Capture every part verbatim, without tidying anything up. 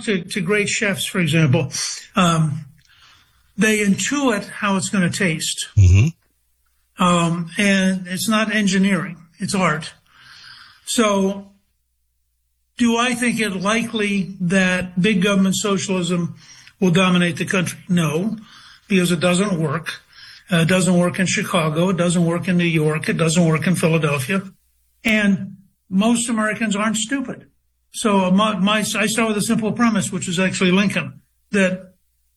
talk to, to great chefs, for example, um, they intuit how it's going to taste. Mm-hmm. Um, and it's not engineering, it's art. So do I think it likely that big government socialism will dominate the country? No, because it doesn't work. Uh, it doesn't work in Chicago. It doesn't work in New York. It doesn't work in Philadelphia. And most Americans aren't stupid. So my, my, I start with a simple premise, which is actually Lincoln, that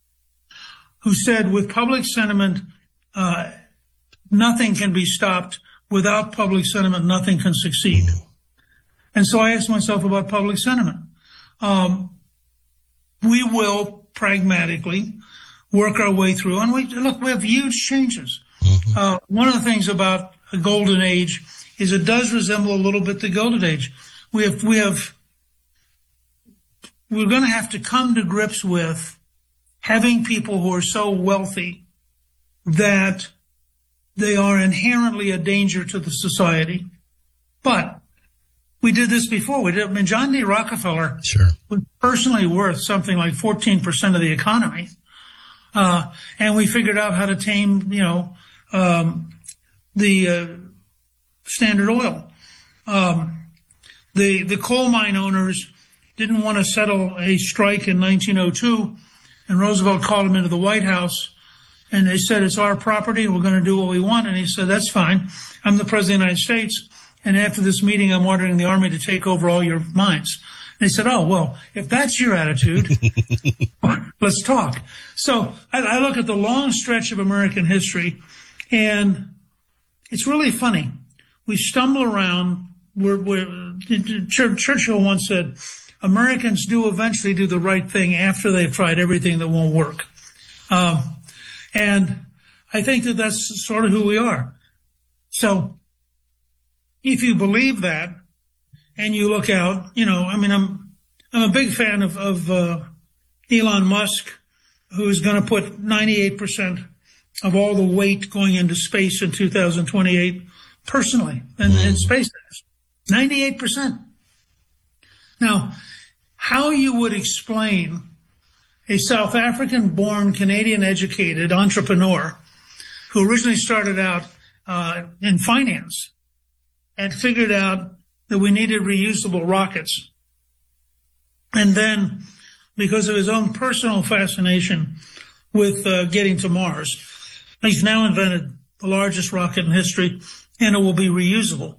who said, with public sentiment, uh, nothing can be stopped. Without public sentiment, nothing can succeed. And so I asked myself about public sentiment. Um, we will pragmatically work our way through. And we, look, we have huge changes. Mm-hmm. Uh, one of the things about a golden age is it does resemble a little bit the golden age. We have, we have, we're going to have to come to grips with having people who are so wealthy that they are inherently a danger to the society. But we did this before. We did. I mean, John D. Rockefeller sure. was personally worth something like fourteen percent of the economy. Uh, and we figured out how to tame, you know, um, the uh, Standard Oil. Um, the, the coal mine owners didn't want to settle a strike in nineteen oh two, and Roosevelt called them into the White House, and they said, it's our property, and we're going to do what we want. And he said, that's fine. I'm the President of the United States, and after this meeting, I'm ordering the Army to take over all your mines. And they said, oh, well, if that's your attitude, let's talk. So I, I look at the long stretch of American history, and it's really funny. We stumble around. We're, we're, Churchill once said, Americans do eventually do the right thing after they've tried everything that won't work. Um, and I think that that's sort of who we are. So if you believe that and you look out, you know, I mean, I'm, I'm a big fan of, of, uh, Elon Musk, who is going to put ninety-eight percent of all the weight going into space in two thousand twenty-eight personally in, in space. ninety-eight percent. Now, how you would explain a South African-born, Canadian-educated entrepreneur who originally started out uh, in finance and figured out that we needed reusable rockets, and then, because of his own personal fascination with uh, getting to Mars, he's now invented the largest rocket in history, and it will be reusable.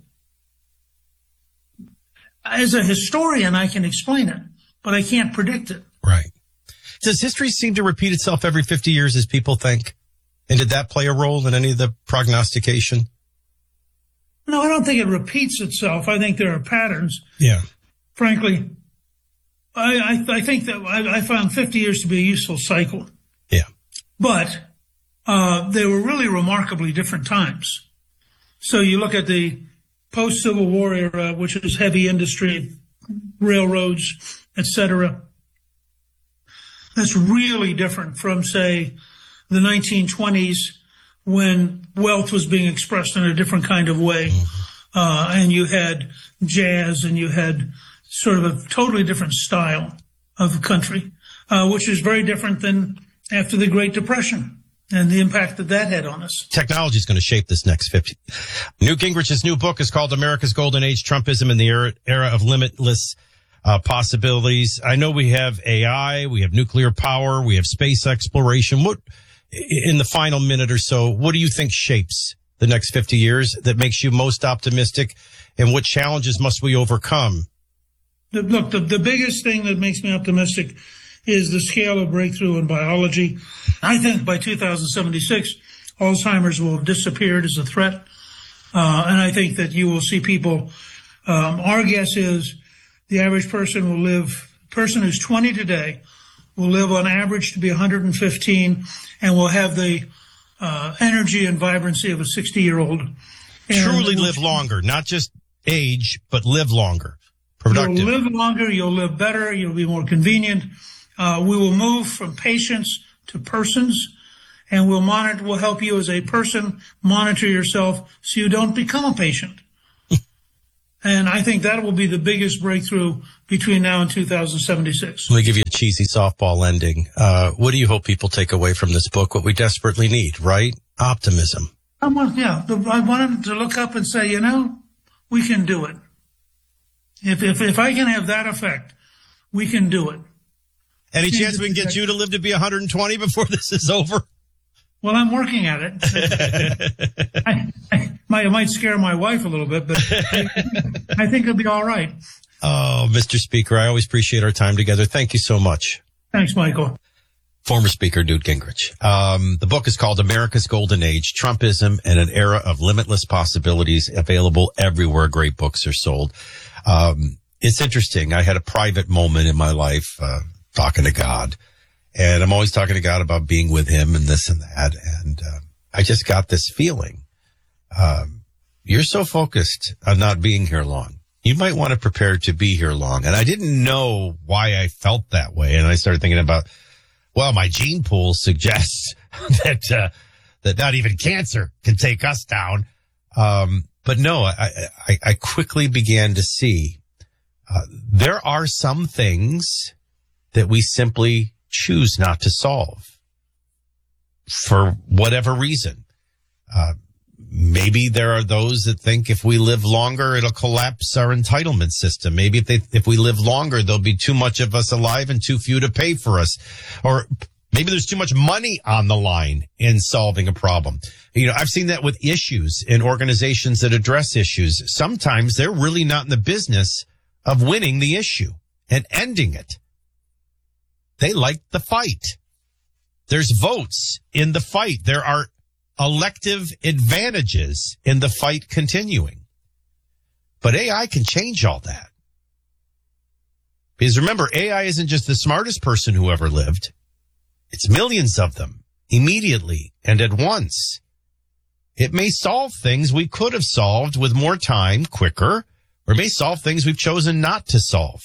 As a historian, I can explain it, but I can't predict it. Right. Does history seem to repeat itself every fifty years as people think? And did that play a role in any of the prognostication? No, I don't think it repeats itself. I think there are patterns. Yeah. Frankly, I, I, I think that I, I found fifty years to be a useful cycle. Yeah. But uh, they were really remarkably different times. So you look at the post-Civil War era, which is heavy industry, railroads, et cetera. That's really different from, say, the nineteen twenties, when wealth was being expressed in a different kind of way. Mm-hmm. Uh, and you had jazz, and you had sort of a totally different style of country, uh, which is very different than after the Great Depression and the impact that that had on us. Technology is going to shape this next fifty. Newt Gingrich's new book is called America's Golden Age, Trumpism in the Era, era of Limitless uh, Possibilities. I know we have A I, we have nuclear power, we have space exploration. What, in the final minute or so, what do you think shapes the next fifty years that makes you most optimistic, and what challenges must we overcome? The, look, the, the biggest thing that makes me optimistic is the scale of breakthrough in biology. I think by two thousand seventy-six, Alzheimer's will have disappeared as a threat. Uh, and I think that you will see people, um, our guess is the average person will live, person who's twenty today will live on average to be one hundred fifteen and will have the uh, energy and vibrancy of a sixty-year-old. Truly live longer, not just age, but live longer. Productive. You'll live longer, you'll live better, you'll be more convenient. Uh, we will move from patients to persons, and we'll monitor, we'll help you as a person monitor yourself so you don't become a patient. And I think that will be the biggest breakthrough between now and two thousand seventy-six. Let me give you a cheesy softball ending. Uh, what do you hope people take away from this book? What we desperately need, right? Optimism. I want, yeah, the, I want them to look up and say, you know, we can do it. If, if, if I can have that effect, we can do it. Any chance we can get you to live to be one hundred twenty before this is over? Well, I'm working at it. I, I, might, it might scare my wife a little bit, but I, I think it'll be all right. Oh, Mister Speaker, I always appreciate our time together. Thank you so much. Thanks, Michael. Former Speaker Newt Gingrich. Um, the book is called America's Golden Age, Trumpism and an Era of Limitless Possibilities, available everywhere great books are sold. Um, it's interesting. I had a private moment in my life, uh, talking to God. And I'm always talking to God about being with him and this and that. And uh, I just got this feeling. Um, you're so focused on not being here long. You might want to prepare to be here long. And I didn't know why I felt that way. And I started thinking about, well, my gene pool suggests that uh, that not even cancer can take us down. Um, but no, I, I, I quickly began to see uh, there are some things that we simply choose not to solve for whatever reason. Uh, maybe there are those that think if we live longer, it'll collapse our entitlement system. Maybe if they, if we live longer, there'll be too much of us alive and too few to pay for us. Or maybe there's too much money on the line in solving a problem. You know, I've seen that with issues in organizations that address issues. Sometimes they're really not in the business of winning the issue and ending it. They like the fight. There's votes in the fight. There are elective advantages in the fight continuing. But A I can change all that. Because remember, A I isn't just the smartest person who ever lived. It's millions of them immediately and at once. It may solve things we could have solved with more time, quicker, or it may solve things we've chosen not to solve.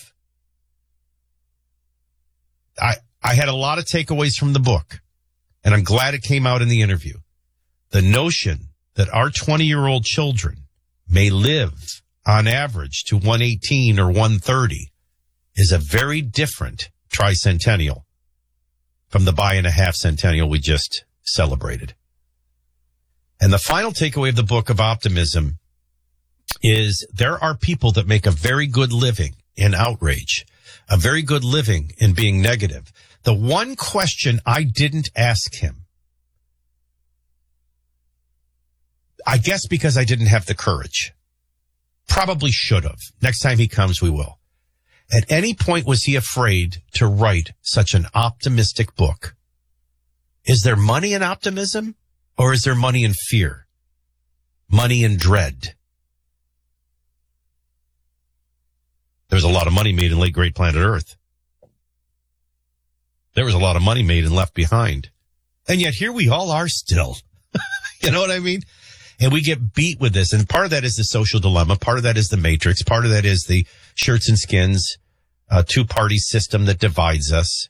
I, I had a lot of takeaways from the book, and I'm glad it came out in the interview. The notion that our twenty-year-old children may live on average to one eighteen or one thirty is a very different tricentennial from the by and a half centennial we just celebrated. And the final takeaway of the book of optimism is there are people that make a very good living in outrage, a very good living in being negative. The one question I didn't ask him, I guess because I didn't have the courage, probably should have. Next time he comes, we will. At any point was he afraid to write such an optimistic book? Is there money in optimism, or is there money in fear? Money in dread? There's a lot of money made in Late Great Planet Earth. There was a lot of money made in Left Behind. And yet here we all are still. You know what I mean? And we get beat with this. And part of that is the social dilemma. Part of that is the matrix. Part of that is the shirts and skins, uh, two-party system that divides us.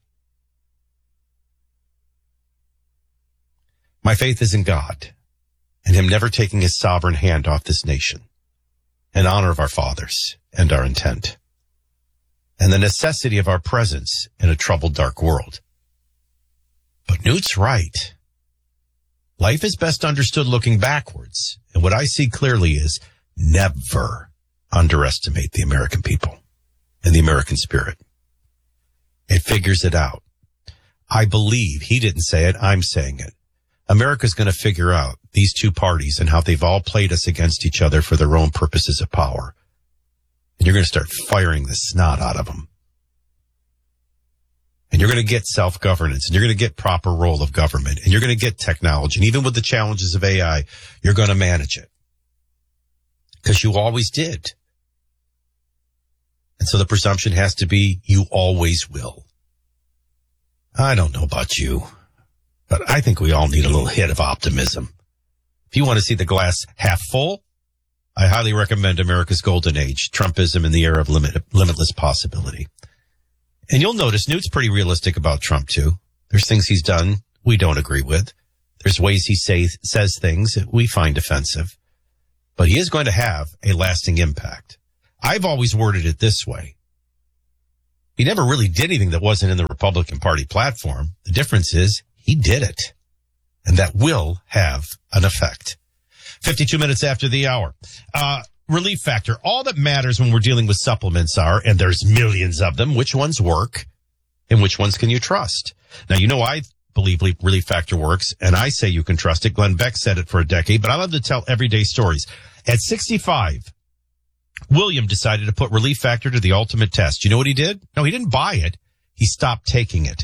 My faith is in God and him never taking his sovereign hand off this nation in honor of our fathers and our intent and the necessity of our presence in a troubled, dark world. But Newt's right. Life is best understood looking backwards. And what I see clearly is never underestimate the American people and the American spirit. It figures it out. I believe he didn't say it. I'm saying it. America's going to figure out these two parties and how they've all played us against each other for their own purposes of power. And you're going to start firing the snot out of them. And you're going to get self-governance, and you're going to get proper role of government, and you're going to get technology. And even with the challenges of A I, you're going to manage it. Because you always did. And so the presumption has to be you always will. I don't know about you, but I think we all need a little hit of optimism. If you want to see the glass half full, I highly recommend America's Golden Age, Trumpism in the Era of limit, Limitless Possibility. And you'll notice Newt's pretty realistic about Trump, too. There's things he's done we don't agree with. There's ways he say, says things that we find offensive. But he is going to have a lasting impact. I've always worded it this way. He never really did anything that wasn't in the Republican Party platform. The difference is he did it. And that will have an effect. fifty-two minutes after the hour. Uh, relief factor. All that matters when we're dealing with supplements are, and there's millions of them, which ones work and which ones can you trust? Now, you know, I believe Relief Factor works, and I say you can trust it. Glenn Beck said it for a decade, but I love to tell everyday stories. At sixty-five, William decided to put Relief Factor to the ultimate test. You know what he did? No, he didn't buy it. He stopped taking it.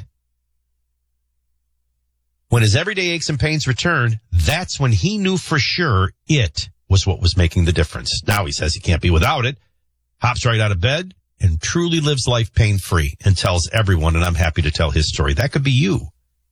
When his everyday aches and pains returned, that's when he knew for sure it was what was making the difference. Now he says he can't be without it, hops right out of bed, and truly lives life pain-free and tells everyone, and I'm happy to tell his story. That could be you.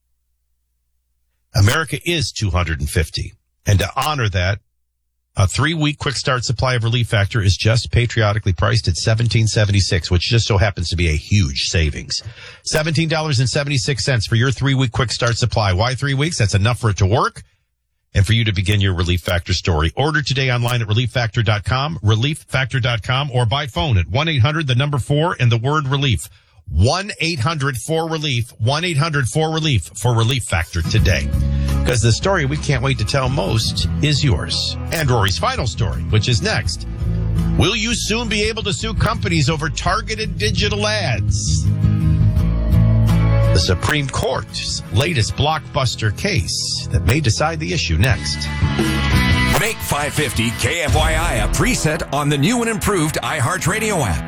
America is two hundred fifty. And to honor that, a three-week quick start supply of Relief Factor is just patriotically priced at seventeen seventy-six, which just so happens to be a huge savings. seventeen seventy-six for your three-week quick start supply. Why three weeks? That's enough for it to work and for you to begin your Relief Factor story. Order today online at relief factor dot com, relief factor dot com, or by phone at one eight hundred, the number four, and the word relief. one eight hundred four relief, one eight hundred four relief for Relief Factor today. Because the story we can't wait to tell most is yours. And Rory's final story, which is next. Will you soon be able to sue companies over targeted digital ads? The Supreme Court's latest blockbuster case that may decide the issue next. Make five fifty K F Y I a preset on the new and improved iHeartRadio app.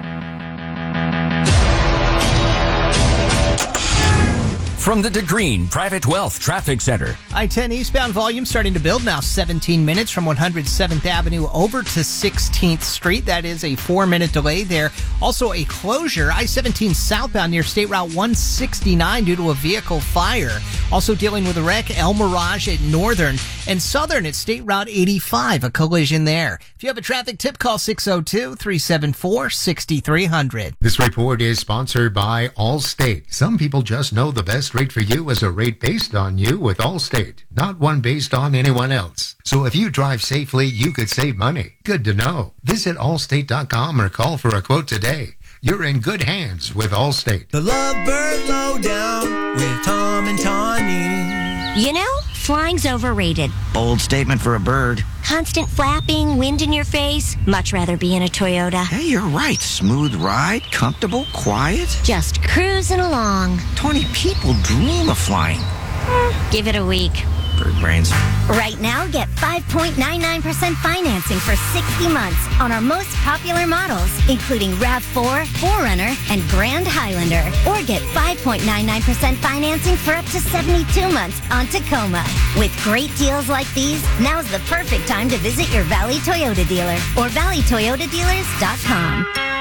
From the DeGreen Private Wealth Traffic Center. I ten eastbound volume starting to build now seventeen minutes from one hundred seventh Avenue over to sixteenth Street. That is a four minute delay there. Also a closure, I seventeen southbound near State Route one sixty-nine due to a vehicle fire. Also dealing with a wreck, El Mirage at Northern and Southern at State Route eighty-five, a collision there. If you have a traffic tip, call six oh two, three seven four, six three zero zero. This report is sponsored by Allstate. Some people just know the best rate for you is a rate based on you with Allstate, not one based on anyone else. So if you drive safely, you could save money. Good to know. Visit allstate dot com or call for a quote today. You're in good hands with Allstate. The Lovebird Lowdown with Tom and Tawny. You know, flying's overrated. Bold statement for a bird. Constant flapping, wind in your face. Much rather be in a Toyota. Hey, you're right. Smooth ride, comfortable, quiet. Just cruising along. twenty people dream of flying. Mm, give it a week. Bird brains. Right now, get five point nine nine percent financing for sixty months on our most popular models, including RAV four, four runner, and Grand Highlander. Or get five point nine nine percent financing for up to seventy-two months on Tacoma. With great deals like these, now's the perfect time to visit your Valley Toyota dealer or valley toyota dealers dot com.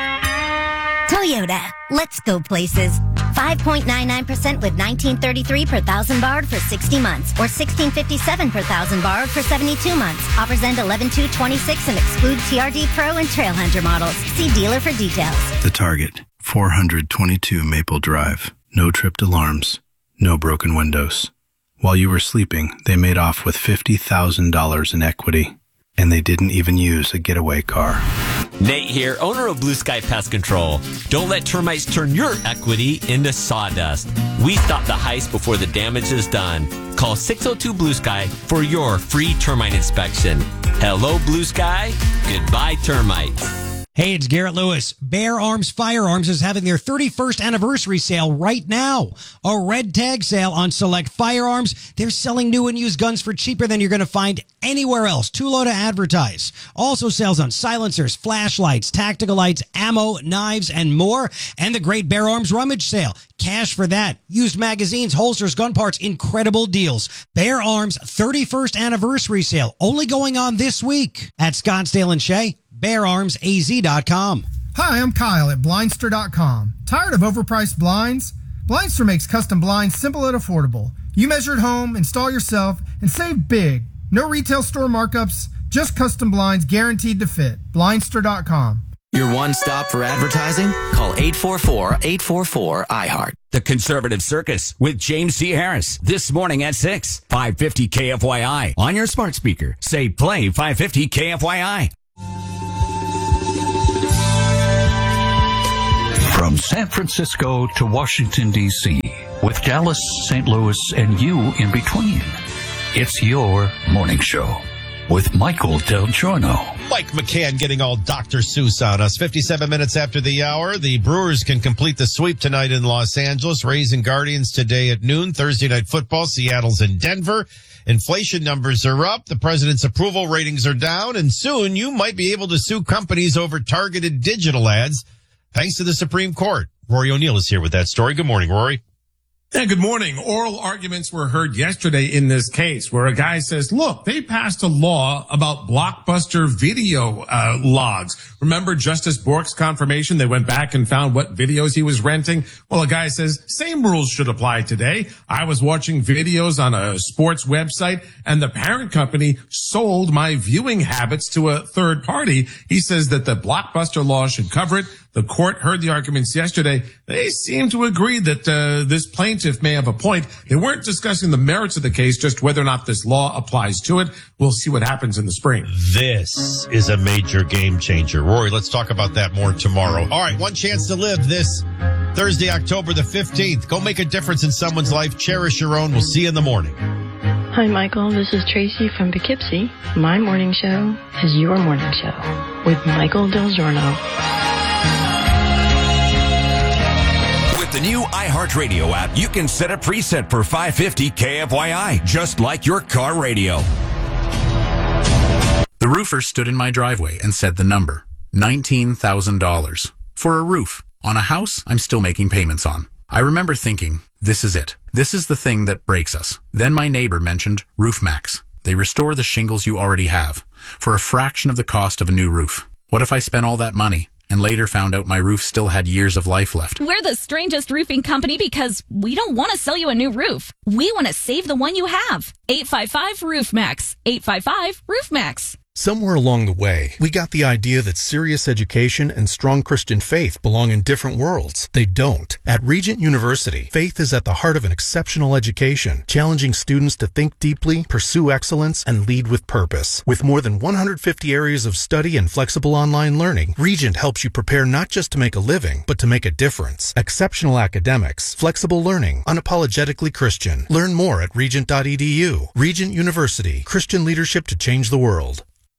Toyota, let's go places. five point nine nine percent with nineteen thirty-three per thousand borrowed for sixty months or sixteen fifty-seven per thousand borrowed for seventy-two months. Offers end eleven two twenty-six and exclude T R D Pro and Trailhunter models. See dealer for details. The Target, four twenty-two Maple Drive. No tripped alarms. No broken windows. While you were sleeping, they made off with fifty thousand dollars in equity. And they didn't even use a getaway car. Nate here, owner of Blue Sky Pest Control. Don't let termites turn your equity into sawdust. We stop the heist before the damage is done. Call six oh two Blue Sky for your free termite inspection. Hello, Blue Sky. Goodbye, termites. Hey, it's Garrett Lewis. Bear Arms Firearms is having their thirty-first anniversary sale right now. A red tag sale on select firearms. They're selling new and used guns for cheaper than you're going to find anywhere else. Too low to advertise. Also sales on silencers, flashlights, tactical lights, ammo, knives, and more. And the great Bear Arms Rummage Sale. Cash for that. Used magazines, holsters, gun parts, incredible deals. Bear Arms thirty-first anniversary sale. Only going on this week at Scottsdale and Shea. bear arms a z dot com. Hi, I'm Kyle at Blindster dot com. Tired of overpriced blinds? Blindster makes custom blinds simple and affordable. You measure at home, install yourself, and save big. No retail store markups, just custom blinds guaranteed to fit. Blindster dot com. Your one stop for advertising? Call eight four four, eight four four, I heart. The Conservative Circus with James C. Harris this morning at six. five fifty K F Y I. On your smart speaker, say play five fifty K F Y I. From San Francisco to Washington, D C, with Dallas, Saint Louis, and you in between, it's your morning show with Michael Del Giorno. Mike McCann getting all Doctor Seuss on us. fifty-seven minutes after the hour, the Brewers can complete the sweep tonight in Los Angeles. Rays and Guardians today at noon. Thursday night football, Seattle's in Denver. Inflation numbers are up. The president's approval ratings are down. And soon you might be able to sue companies over targeted digital ads thanks to the Supreme Court. Rory O'Neill is here with that story. Good morning, Rory. Yeah, good morning. Oral arguments were heard yesterday in this case where a guy says, look, they passed a law about Blockbuster video uh, logs. Remember Justice Bork's confirmation? They went back and found what videos he was renting. Well, a guy says, same rules should apply today. I was watching videos on a sports website and the parent company sold my viewing habits to a third party. He says that the Blockbuster law should cover it. The court heard the arguments yesterday. They seem to agree that uh, this plaintiff may have a point. They weren't discussing the merits of the case, just whether or not this law applies to it. We'll see what happens in the spring. This is a major game changer. Rory, let's talk about that more tomorrow. All right, one chance to live this Thursday, October the fifteenth. Go make a difference in someone's life. Cherish your own. We'll see you in the morning. Hi, Michael. This is Tracy from Poughkeepsie. My morning show is your morning show with Michael Del Giorno. With the new iHeartRadio app, you can set a preset for five fifty K F Y I, just like your car radio. The roofer stood in my driveway and said the number, nineteen thousand dollars. For a roof on a house I'm still making payments on. I remember thinking, this is it. This is the thing that breaks us. Then my neighbor mentioned RoofMax. They restore the shingles you already have for a fraction of the cost of a new roof. What if I spent all that money and later found out my roof still had years of life left? We're the strangest roofing company because we don't want to sell you a new roof. We want to save the one you have. eight five five roof max. eight five five roof max. Somewhere along the way, we got the idea that serious education and strong Christian faith belong in different worlds. They don't. At Regent University, faith is at the heart of an exceptional education, challenging students to think deeply, pursue excellence, and lead with purpose. With more than one hundred fifty areas of study and flexible online learning, Regent helps you prepare not just to make a living, but to make a difference. Exceptional academics, flexible learning, unapologetically Christian. Learn more at regent dot e d u. Regent University, Christian leadership to change the world.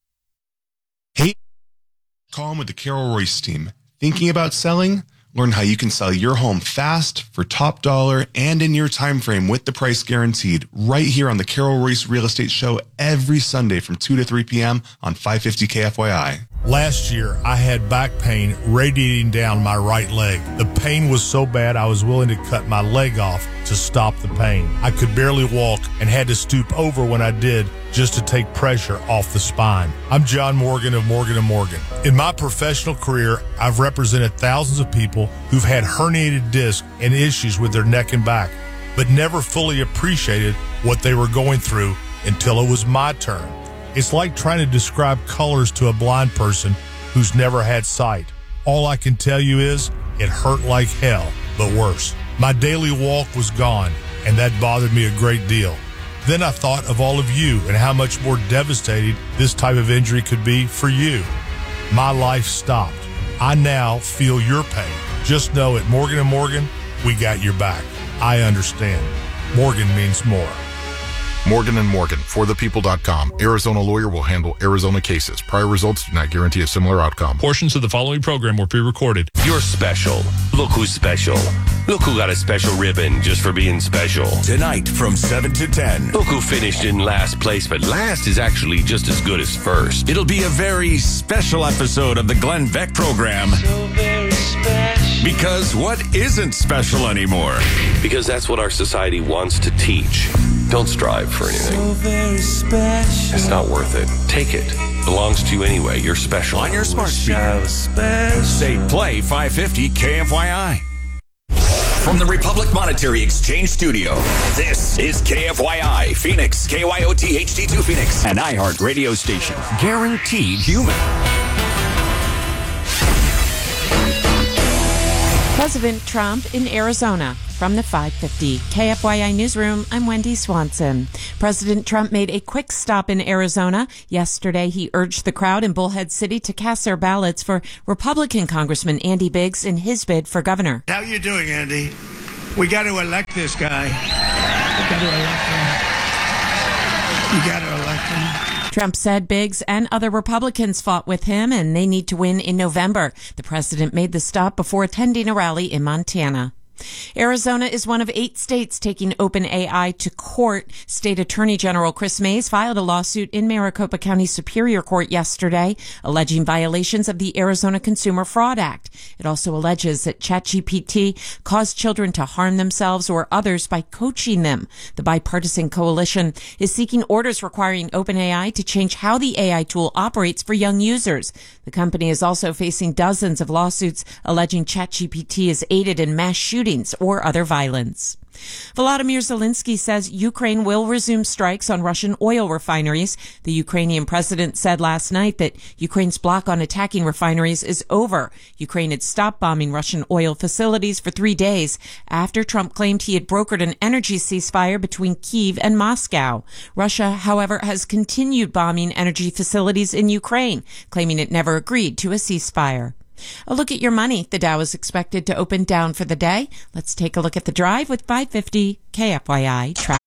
Hey, call in with the Carol Royce team. Thinking about selling? Learn how you can sell your home fast, for top dollar, and in your time frame with the price guaranteed right here on the Carol Royce Real Estate Show every Sunday from two to three p.m. on five fifty K F Y I. Last year, I had back pain radiating down my right leg. The pain was so bad I was willing to cut my leg off to stop the pain. I could barely walk and had to stoop over when I did just to take pressure off the spine. I'm John Morgan of Morgan and Morgan. In my professional career, I've represented thousands of people who've had herniated discs and issues with their neck and back, but never fully appreciated what they were going through until it was my turn. It's like trying to describe colors to a blind person who's never had sight. All I can tell you is it hurt like hell, but worse. My daily walk was gone, and that bothered me a great deal. Then I thought of all of you and how much more devastating this type of injury could be for you. My life stopped. I now feel your pain. Just know at Morgan and Morgan, we got your back. I understand. Morgan means more. Morgan and Morgan, for the people dot com. Arizona lawyer will handle Arizona cases. Prior results do not guarantee a similar outcome. Portions of the following program were pre-recorded. You're special. Look who's special. Look who got a special ribbon just for being special. Tonight from seven to ten. Look who finished in last place, but last is actually just as good as first. It'll be a very special episode of the Glenn Beck program. So very special. Because what isn't special anymore? Because that's what our society wants to teach. Don't strive for anything. So very special. It's not worth it. Take it. Belongs to you anyway. You're special. On your smart speaker, say play five fifty K F Y I. From the Republic Monetary Exchange Studio, this is K F Y I Phoenix, K Y O T H D two Phoenix, an iHeart radio station. Guaranteed human. President Trump in Arizona. From the five fifty K F Y I Newsroom, I'm Wendy Swanson. President Trump made a quick stop in Arizona. Yesterday, he urged the crowd in Bullhead City to cast their ballots for Republican Congressman Andy Biggs in his bid for governor. How you doing, Andy? We got to elect this guy. We got to elect him. We got to elect him. Trump said Biggs and other Republicans fought with him and they need to win in November. The president made the stop before attending a rally in Montana. Arizona is one of eight states taking OpenAI to court. State Attorney General Chris Mays filed a lawsuit in Maricopa County Superior Court yesterday, alleging violations of the Arizona Consumer Fraud Act. It also alleges that ChatGPT caused children to harm themselves or others by coaching them. The bipartisan coalition is seeking orders requiring OpenAI to change how the A I tool operates for young users. The company is also facing dozens of lawsuits alleging ChatGPT is aided in mass shootings or other violence. Volodymyr Zelensky says Ukraine will resume strikes on Russian oil refineries. The Ukrainian president said last night that Ukraine's block on attacking refineries is over. Ukraine had stopped bombing Russian oil facilities for three days after Trump claimed he had brokered an energy ceasefire between Kyiv and Moscow. Russia, however, has continued bombing energy facilities in Ukraine, claiming it never agreed to a ceasefire. A look at your money. The Dow is expected to open down for the day. Let's take a look at the drive with five fifty K F Y I traffic.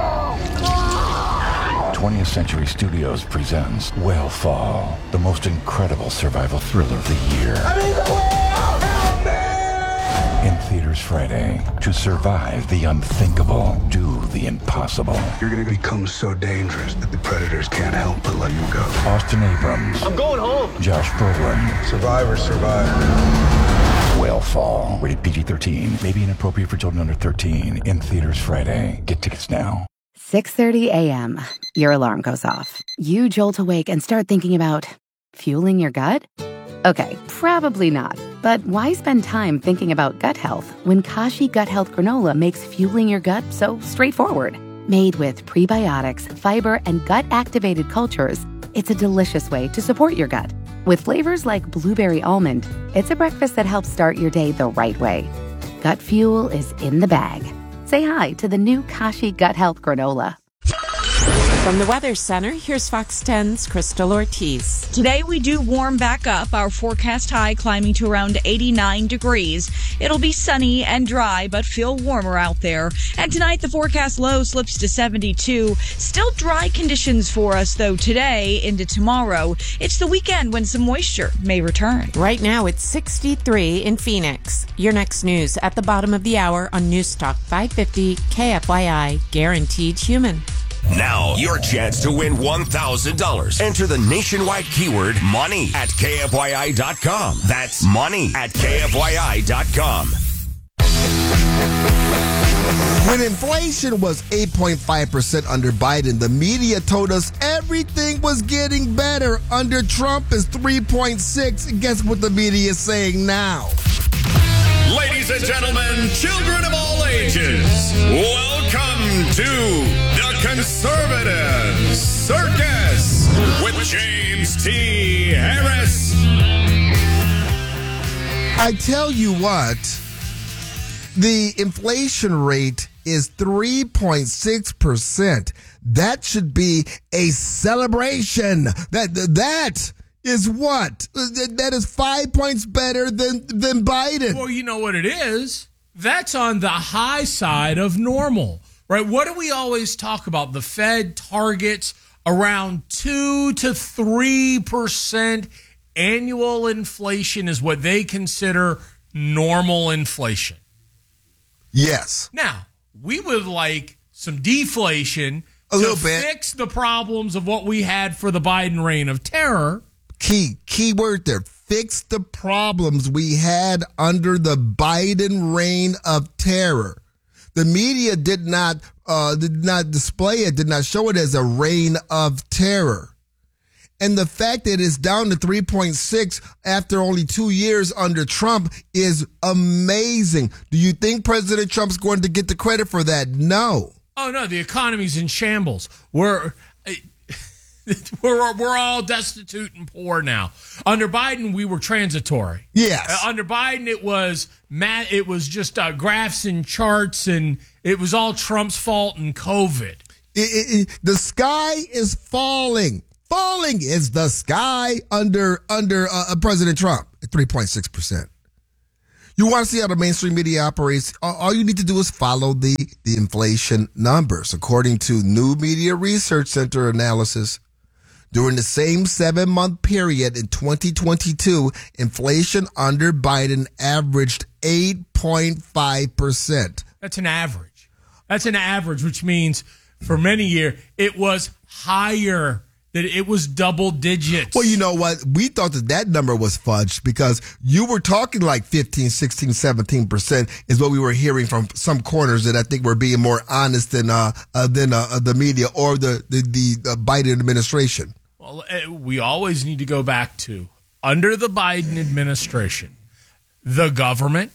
twentieth Century Studios presents Whale Fall, the most incredible survival thriller of the year. I'm in the whale! Help me! In theaters Friday. To survive the unthinkable, do the impossible. You're going to become so dangerous that the predators can't help but let you go. Austin Abrams. I'm going home. Josh Brolin. Survivors survive. Whale Fall. Rated P G thirteen. May be inappropriate for children under thirteen. In theaters Friday. Get tickets now. six thirty a.m. Your alarm goes off. You jolt awake and start thinking about fueling your gut? Okay, probably not. But why spend time thinking about gut health when Kashi Gut Health Granola makes fueling your gut so straightforward? Made with prebiotics, fiber, and gut-activated cultures, it's a delicious way to support your gut. With flavors like blueberry almond, it's a breakfast that helps start your day the right way. Gut fuel is in the bag. Say hi to the new Kashi Gut Health Granola. From the Weather Center, here's Fox ten's Crystal Ortiz. Today we do warm back up, our forecast high climbing to around eighty-nine degrees. It'll be sunny and dry, but feel warmer out there. And tonight the forecast low slips to seventy-two. Still dry conditions for us, though, today into tomorrow. It's the weekend when some moisture may return. Right now it's sixty-three in Phoenix. Your next news at the bottom of the hour on News Talk five fifty K F Y I, guaranteed human. Now, your chance to win one thousand dollars. Enter the nationwide keyword money at K F Y I dot com. That's money at K F Y I dot com. When inflation was eight point five percent under Biden, the media told us everything was getting better. Under Trump is three point six. Guess what the media is saying now? Ladies and gentlemen, children of all ages, welcome to the Conservative Circus with James T. Harris. I tell you what, the inflation rate is three point six percent. That should be a celebration. That that is what? That is five points better than, than Biden. Well, you know what it is? That's on the high side of normal, right? What do we always talk about? The Fed targets around two to three percent annual inflation is what they consider normal inflation. Yes. Now, we would like some deflation a to little bit. Fix the problems of what we had for the Biden reign of terror. Key, key word there. Fix the problems we had under the Biden reign of terror. The media did not, uh, did not display it, did not show it as a reign of terror. And the fact that it's down to three point six after only two years under Trump is amazing. Do you think President Trump's going to get the credit for that? No. Oh, no, the economy's in shambles. We're... We're, we're all destitute and poor now. Under Biden, we were transitory. Yes. Uh, under Biden, it was Matt. It was just uh, graphs and charts, and it was all Trump's fault and COVID. It, it, it, the sky is falling. Falling is the sky under under uh, President Trump at three point six percent. You want to see how the mainstream media operates? All you need to do is follow the, the inflation numbers. According to New Media Research Center analysis, during the same seven-month period in twenty twenty-two, inflation under Biden averaged eight point five percent. That's an average. That's an average, which means for many years it was higher. That it was double digits. Well, you know what? We thought that that number was fudged because you were talking like fifteen, sixteen, seventeen percent is what we were hearing from some corners that I think were being more honest than uh, uh, than uh, the media or the, the, the uh, Biden administration. Well, we always need to go back to under the Biden administration, the government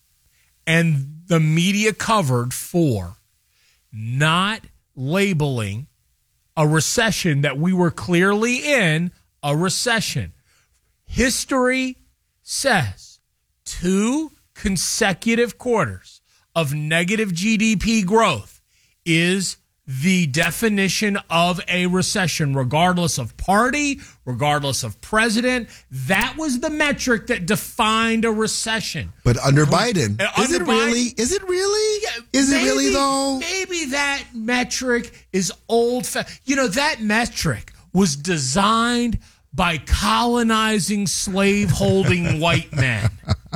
and the media covered for not labeling a recession that we were clearly in a recession. History says two consecutive quarters of negative G D P growth is the definition of a recession, regardless of party, regardless of president. That was the metric that defined a recession. But under Biden, Uh, is under it really? Biden- Is it really? Is maybe, it really though? Maybe that metric is old. Fa- you know, that metric was designed by colonizing, slave-holding white men.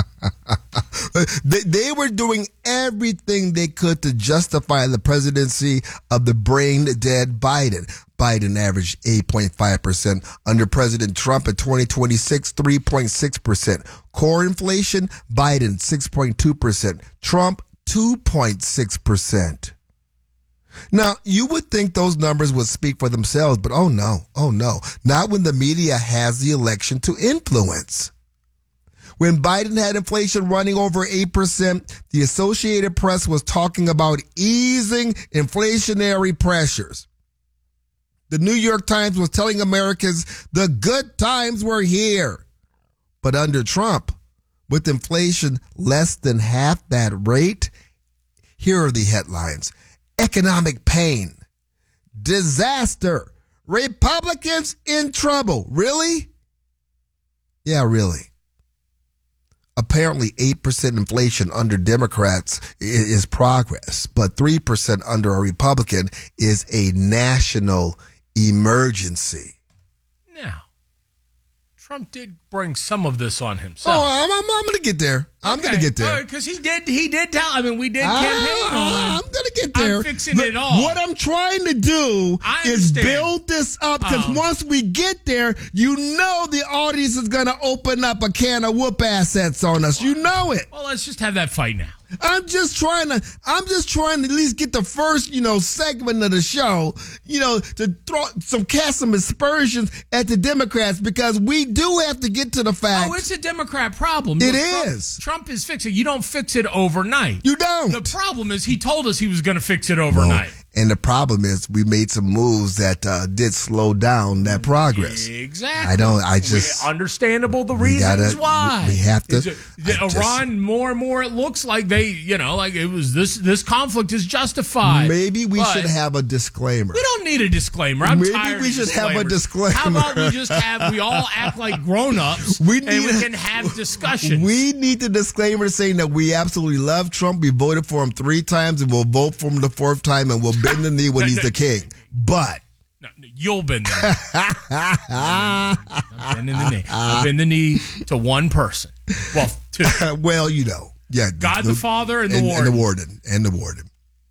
They, they were doing everything they could to justify the presidency of the brain-dead Biden. Biden averaged eight point five percent. Under President Trump in twenty twenty-six, three point six percent. Core inflation, Biden, six point two percent. Trump, two point six percent. Now, you would think those numbers would speak for themselves, but oh no, oh no. Not when the media has the election to influence. When Biden had inflation running over eight percent, the Associated Press was talking about easing inflationary pressures. The New York Times was telling Americans the good times were here. But under Trump, with inflation less than half that rate, here are the headlines. Economic pain, disaster, Republicans in trouble. Really? Yeah, really. Apparently eight percent inflation under Democrats is progress, but three percent under a Republican is a national emergency. Now, Trump did bring some of this on himself. Oh, I'm, I'm, I'm going to get there. I'm Okay. going to get there. Because he did, he did tell, I mean, we did Ah, campaign on him. I'm going to get there. I'm fixing Look, it all. What I'm trying to do I is understand. build this up because Oh. once we get there, you know the audience is going to open up a can of whoop assets on us. You know it. Well, let's just have that fight now. I'm just trying to, I'm just trying to at least get the first, you know, segment of the show, you know, to throw some, cast some aspersions at the Democrats because we do have to get to the fact. Oh, it's a Democrat problem. It Look, Trump- is. Trump is fixing. You don't fix it overnight. You don't. The problem is he told us he was going to fix it overnight. And the problem is we made some moves that uh, did slow down that progress. Exactly. I don't, I just. We- understandable the we reasons gotta- why. we have to- Is it- the I just- Iran, more and more, it looks like they, you know, like it was this, this conflict is justified. Maybe we But should have a disclaimer. We don't need a disclaimer. I'm Maybe tired we of should have a disclaimers. disclaimer. How about we just have, we all act like grown-ups We and need we a- can have discussions. We need the disclaimer saying that we absolutely love Trump. We voted for him three times and we'll vote for him the fourth time and we'll bend the knee when No, he's no. the king. But. No, no, you'll bend the knee. I'm bending the knee. I'll bend the knee to one person. Well, two. Well, you know. Yeah. God the Father and the and, warden. And the warden. And the warden.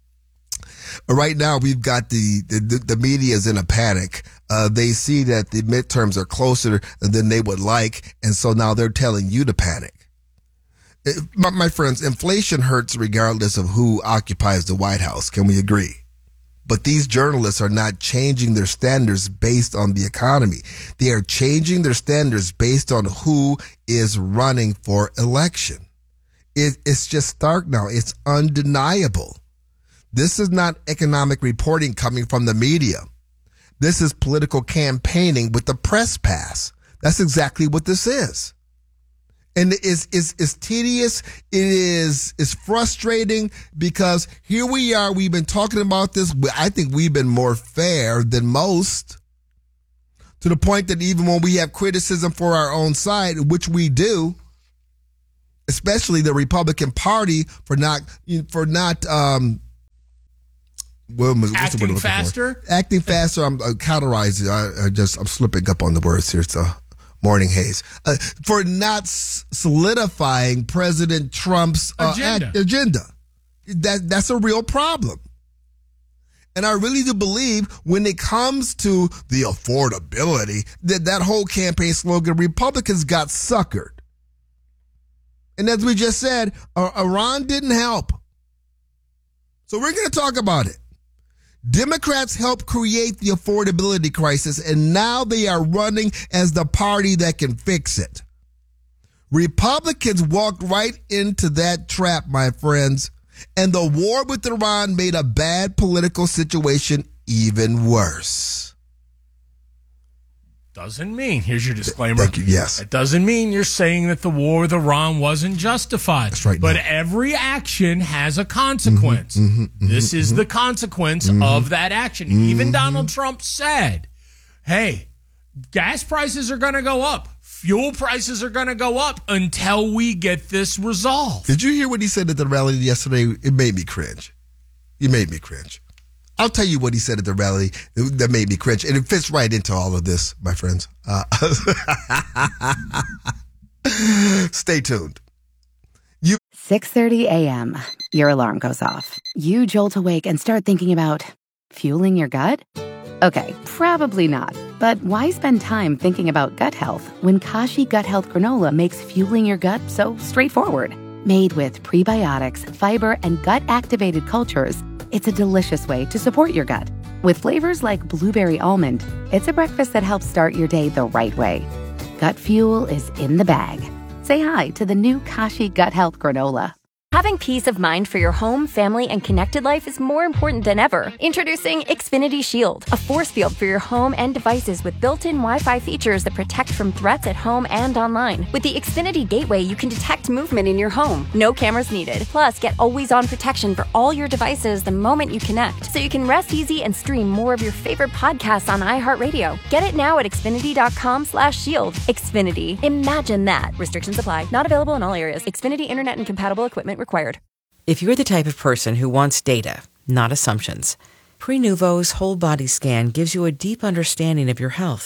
Right now, we've got the, the, the media is in a panic. Uh, they see that the midterms are closer than they would like. And so now they're telling you to panic. It, my, my friends, inflation hurts regardless of who occupies the White House. Can we agree? But these journalists are not changing their standards based on the economy. They are changing their standards based on who is running for election. It, it's just stark now. It's undeniable. This is not economic reporting coming from the media. This is political campaigning with the press pass. That's exactly what this is. And it's, it's, it's tedious. It is, it's frustrating because here we are. We've been talking about this. I think we've been more fair than most, to the point that even when we have criticism for our own side, which we do, especially the Republican Party for not, for not, um, what was, what's the word I'm looking faster, for? Acting faster. I'm uh, cauterizing. I, I just, I'm slipping up on the words here. So. Morning haze, uh, for not s- solidifying President Trump's uh, agenda. Act, agenda. That that's a real problem. And I really do believe when it comes to the affordability, that that whole campaign slogan, Republicans got suckered. And as we just said, uh, Iran didn't help. So we're going to talk about it. Democrats helped create the affordability crisis, and now they are running as the party that can fix it. Republicans walked right into that trap, my friends, and the war with Iran made a bad political situation even worse. Doesn't mean, here's your disclaimer. Thank you, yes. It doesn't mean you're saying that the war with Iran wasn't justified. That's right. But now. every action has a consequence. Mm-hmm, mm-hmm, this mm-hmm, is the consequence mm-hmm, of that action. Mm-hmm. Even Donald Trump said, hey, gas prices are going to go up. Fuel prices are going to go up until we get this resolved. Did you hear what he said at the rally yesterday? It made me cringe. It made me cringe. I'll tell you what he said at the rally that made me cringe. And it fits right into all of this, my friends. Uh, stay tuned. You six thirty a.m. Your alarm goes off. You jolt awake and start thinking about fueling your gut? Okay, probably not. But why spend time thinking about gut health when Kashi Gut Health Granola makes fueling your gut so straightforward? Made with prebiotics, fiber, and gut-activated cultures, it's a delicious way to support your gut. With flavors like blueberry almond, it's a breakfast that helps start your day the right way. Gut fuel is in the bag. Say hi to the new Kashi Gut Health Granola. Having peace of mind for your home, family, and connected life is more important than ever. Introducing Xfinity Shield, a force field for your home and devices with built-in Wi-Fi features that protect from threats at home and online. With the Xfinity Gateway, you can detect movement in your home. No cameras needed. Plus, get always-on protection for all your devices the moment you connect, so you can rest easy and stream more of your favorite podcasts on iHeartRadio. Get it now at Xfinity.com slash shield. Xfinity. Imagine that. Restrictions apply. Not available in all areas. Xfinity Internet and compatible equipment required. If you're the type of person who wants data, not assumptions, Prenuvo's whole body scan gives you a deep understanding of your health.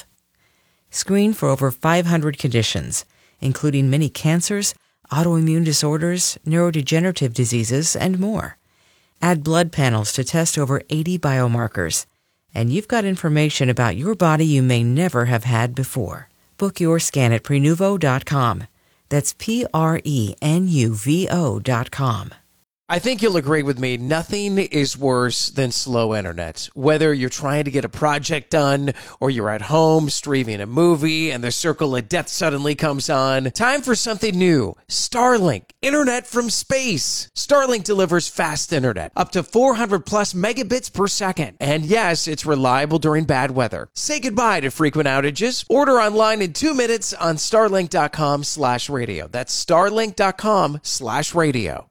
Screen for over five hundred conditions, including many cancers, autoimmune disorders, neurodegenerative diseases, and more. Add blood panels to test over eighty biomarkers, and you've got information about your body you may never have had before. Book your scan at Prenuvo dot com. That's P R E N U V O dot com. I think you'll agree with me, nothing is worse than slow internet. Whether you're trying to get a project done or you're at home streaming a movie and the circle of death suddenly comes on, time for something new. Starlink, internet from space. Starlink delivers fast internet, up to four hundred plus megabits per second. And yes, it's reliable during bad weather. Say goodbye to frequent outages. Order online in two minutes on starlink.com slash radio. That's starlink.com slash radio.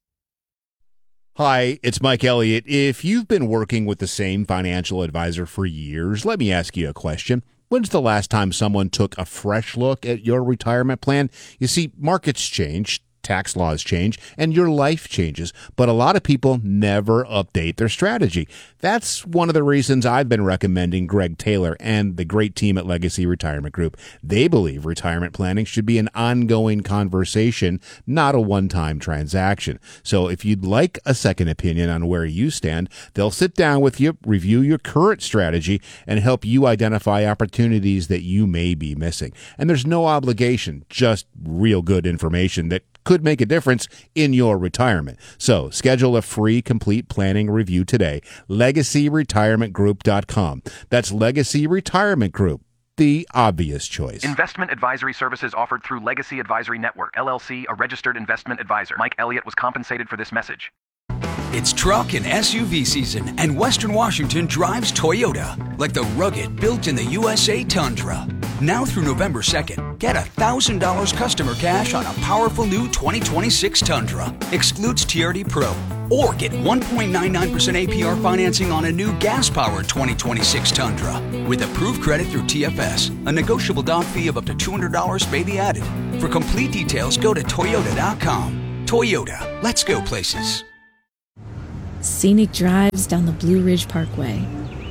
Hi, it's Mike Elliott. If you've been working with the same financial advisor for years, let me ask you a question. When's the last time someone took a fresh look at your retirement plan? You see, markets change, tax laws change, and your life changes, but a lot of people never update their strategy. That's one of the reasons I've been recommending Greg Taylor and the great team at Legacy Retirement Group. They believe retirement planning should be an ongoing conversation, not a one-time transaction. So if you'd like a second opinion on where you stand, they'll sit down with you, review your current strategy, and help you identify opportunities that you may be missing. And there's no obligation, just real good information that could make a difference in your retirement. So schedule a free complete planning review today. legacy retirement group dot com. That's Legacy Retirement Group, the obvious choice. Investment advisory services offered through Legacy Advisory Network, L L C, a registered investment advisor. Mike Elliott was compensated for this message. It's truck and S U V season, and Western Washington drives Toyota, like the rugged, built-in-the-U S A Tundra. Now through November second, get one thousand dollars customer cash on a powerful new twenty twenty-six Tundra. Excludes T R D Pro. Or get one point nine nine percent A P R financing on a new gas-powered twenty twenty-six Tundra. With approved credit through T F S. A negotiable down fee of up to two hundred dollars may be added. For complete details, go to Toyota dot com. Toyota. Let's go places. Scenic drives down the Blue Ridge Parkway,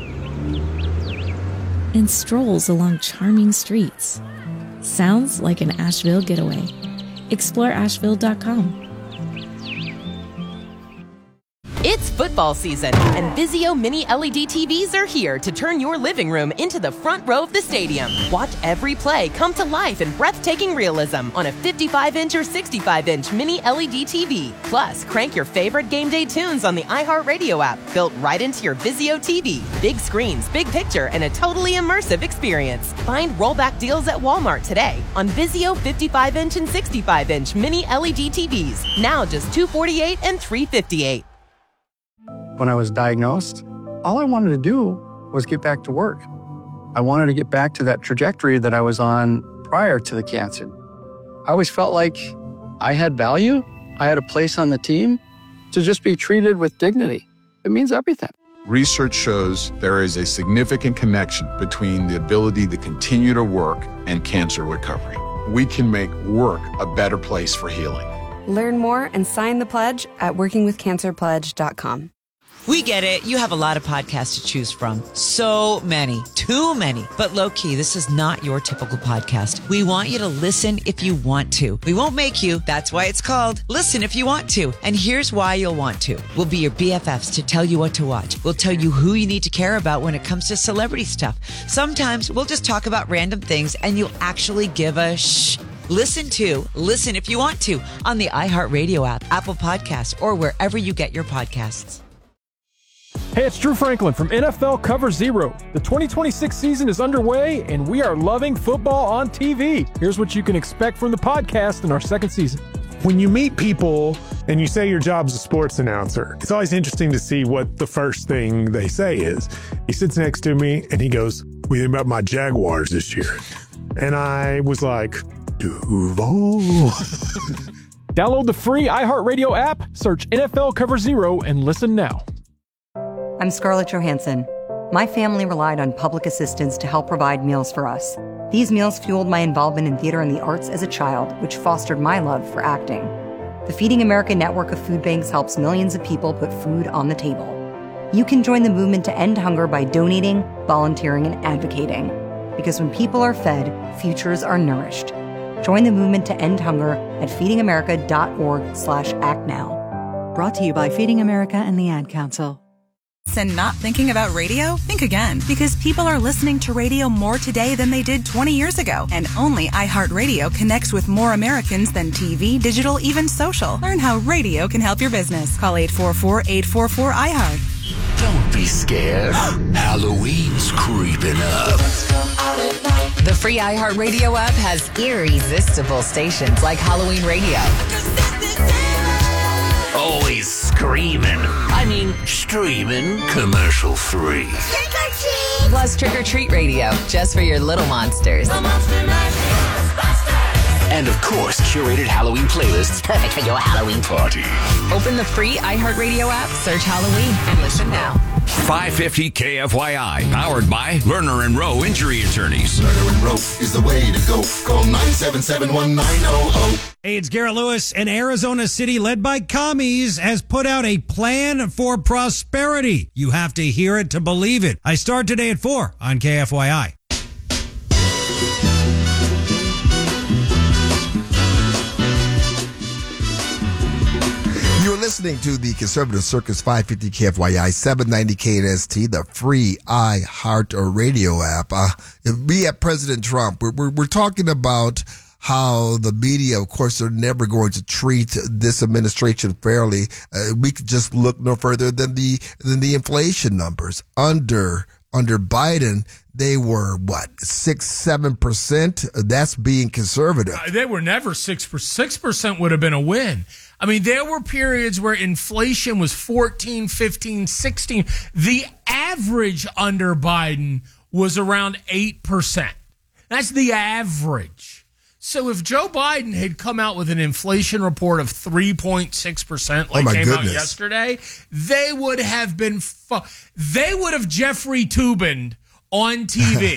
and strolls along charming streets. Sounds like an Asheville getaway. Explore Asheville dot com. It's football season, and Vizio Mini L E D T Vs are here to turn your living room into the front row of the stadium. Watch every play come to life in breathtaking realism on a fifty-five inch or sixty-five inch Mini L E D T V. Plus, crank your favorite game day tunes on the iHeartRadio app, built right into your Vizio T V. Big screens, big picture, and a totally immersive experience. Find rollback deals at Walmart today on Vizio fifty-five inch and sixty-five inch Mini L E D T Vs. Now just two hundred forty-eight dollars and three hundred fifty-eight dollars. When I was diagnosed, all I wanted to do was get back to work. I wanted to get back to that trajectory that I was on prior to the cancer. I always felt like I had value, I had a place on the team. To just be treated with dignity, it means everything. Research shows there is a significant connection between the ability to continue to work and cancer recovery. We can make work a better place for healing. Learn more and sign the pledge at working with cancer pledge dot com. We get it. You have a lot of podcasts to choose from. So many. Too many. But low-key, this is not your typical podcast. We want you to listen if you want to. We won't make you. That's why it's called Listen If You Want To. And here's why you'll want to. We'll be your B F Fs to tell you what to watch. We'll tell you who you need to care about when it comes to celebrity stuff. Sometimes we'll just talk about random things and you'll actually give a shh. Listen to Listen If You Want To on the iHeartRadio app, Apple Podcasts, or wherever you get your podcasts. Hey, it's Drew Franklin from N F L Cover Zero. The twenty twenty-six season is underway, and we are loving football on T V. Here's what you can expect from the podcast in our second season. When you meet people and you say your job's a sports announcer, it's always interesting to see what the first thing they say is. He sits next to me, and he goes, "What do you think about my Jaguars this year?" And I was like, Duval. Download the free iHeartRadio app, search N F L Cover Zero, and listen now. I'm Scarlett Johansson. My family relied on public assistance to help provide meals for us. These meals fueled my involvement in theater and the arts as a child, which fostered my love for acting. The Feeding America network of food banks helps millions of people put food on the table. You can join the movement to end hunger by donating, volunteering, and advocating. Because when people are fed, futures are nourished. Join the movement to end hunger at feeding america dot org slash act now. Brought to you by Feeding America and the Ad Council. And not thinking about radio? Think again. Because people are listening to radio more today than they did twenty years ago. And only iHeartRadio connects with more Americans than T V, digital, even social. Learn how radio can help your business. Call eight four four, eight four four, I heart. Don't be scared. Halloween's creeping up. The free iHeartRadio app has irresistible stations like Halloween Radio. Always screaming. I mean, streaming commercial free. Trick or treat! Plus Trick or Treat Radio, just for your little monsters. And of course, curated Halloween playlists perfect for your Halloween party. Open the free iHeartRadio app, search Halloween, and listen now. five fifty K F Y I, powered by Lerner and Rowe Injury Attorneys. Lerner and Rowe is the way to go. Call nine seven seven, one nine zero zero. Hey, it's Garrett Lewis, and Arizona City, led by commies, has put out a plan for prosperity. You have to hear it to believe it. I start today at four on K F Y I. You're listening to the Conservative Circus five fifty K F Y I, seven ninety K N S T, the free iHeart Radio app. Uh, we at President Trump, we're, we're, we're talking about how the media, of course, are never going to treat this administration fairly. Uh, we could just look no further than the than the inflation numbers. Under Under Biden, they were, what, six, seven percent? That's being conservative. Uh, they were never six percent. six percent would have been a win. I mean, there were periods where inflation was fourteen, fifteen, sixteen. The average under Biden was around eight percent. That's the average. So if Joe Biden had come out with an inflation report of three point six percent like oh came goodness. out yesterday, they would have been fu- they would have Jeffrey Toobin'd on T V.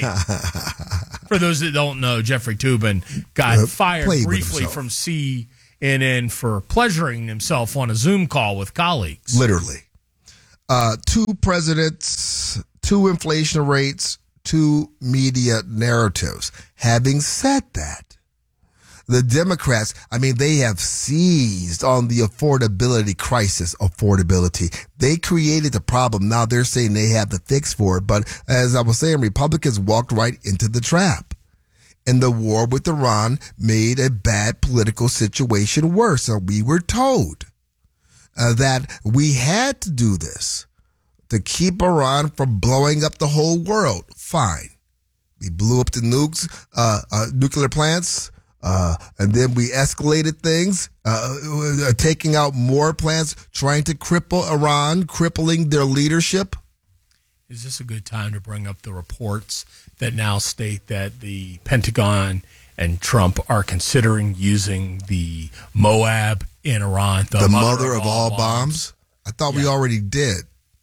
For those that don't know, Jeffrey Toobin got uh, fired briefly from C N N for pleasuring himself on a Zoom call with colleagues. Literally. Uh, two presidents, two inflation rates, two media narratives. Having said that, the Democrats, I mean, they have seized on the affordability crisis, affordability. They created the problem. Now they're saying they have the fix for it. But as I was saying, Republicans walked right into the trap. And the war with Iran made a bad political situation worse. So we were told uh, that we had to do this to keep Iran from blowing up the whole world. Fine. We blew up the nukes, uh, uh, nuclear plants. Uh, and then we escalated things, uh, uh, taking out more plants, trying to cripple Iran, crippling their leadership. Is this a good time to bring up the reports that now state that the Pentagon and Trump are considering using the Moab in Iran, the, the mother, mother of, of all bombs? bombs? I thought yeah. we already did.